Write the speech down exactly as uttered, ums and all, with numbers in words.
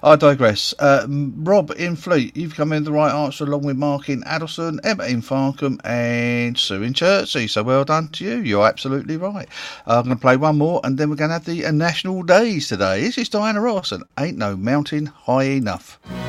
I digress. Uh, Rob in Fleet, you've come in the right answer along with Mark in Addleston, Emma in Farncombe and Sue in Chertsey. So well done to you. You're absolutely right. Uh, I'm going to play one more and then we're going to have the uh, National Days today. This is Diana Ross and Ain't No Mountain High Enough.